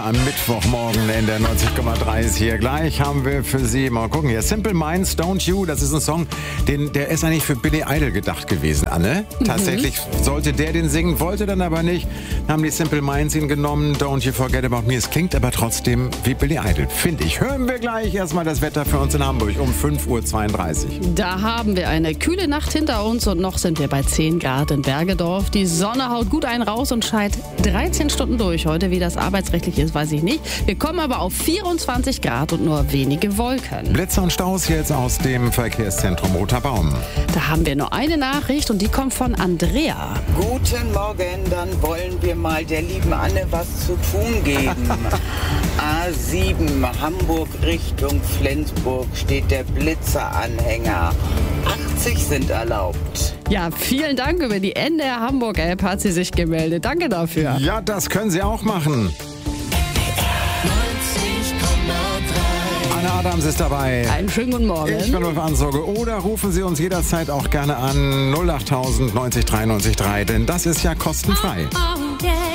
am Mittwochmorgen in der 90,3 hier. Gleich haben wir für Sie, mal gucken hier, Simple Minds, Don't You, das ist ein Song, der ist eigentlich für Billy Idol gedacht gewesen, Anne. Tatsächlich sollte der den singen, wollte dann aber nicht. Haben die Simple Minds ihn genommen, Don't You Forget About Me. Es klingt aber trotzdem wie Billy Idol, finde ich. Hören wir gleich erstmal das Wetter für uns in Hamburg um 5:32 Uhr. Da haben wir eine kühle Nacht hinter uns und noch sind wir bei 10 Grad in Bergedorf. Die Sonne haut gut einen raus und scheint 13 Stunden durch. Heute, wie das arbeitsrechtlich ist, weiß ich nicht. Wir kommen aber auf 24 Grad und nur wenige Wolken. Blitze und Staus jetzt aus dem Verkehrszentrum Roter Baum. Da haben wir nur eine Nachricht und die kommt von Andrea. Guten Morgen, dann wollen wir mal der lieben Anne was zu tun geben. A7 Hamburg Richtung Flensburg steht der Blitzeranhänger. 80 sind erlaubt. Ja, vielen Dank. Über die NDR Hamburg App hat sie sich gemeldet. Danke dafür. Ja, das können Sie auch machen. Anne Adams ist dabei. Einen schönen guten Morgen. Ich bin Ulf Ansorge. Oder rufen Sie uns jederzeit auch gerne an 08000 90 93 3, denn das ist ja kostenfrei. Oh, yeah.